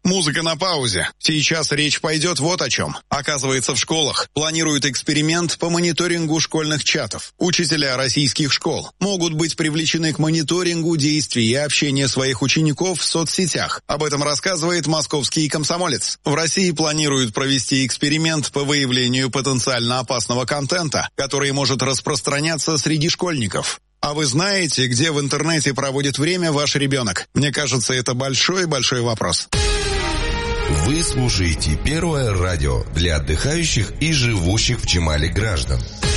Музыка на паузе. Сейчас речь пойдет вот о чем. Оказывается, в школах планируют эксперимент по мониторингу школьных чатов. Учителя российских школ могут быть привлечены к мониторингу действий и общения своих учеников в соцсетях. Об этом рассказывает московский комсомолец. В России планируют провести эксперимент по выявлению потенциально опасного контента, который может распространяться среди школьников. А вы знаете, где в интернете проводит время ваш ребенок? Мне кажется, это большой-большой вопрос. Вы слушаете Первое радио для отдыхающих и живущих в Чемале граждан.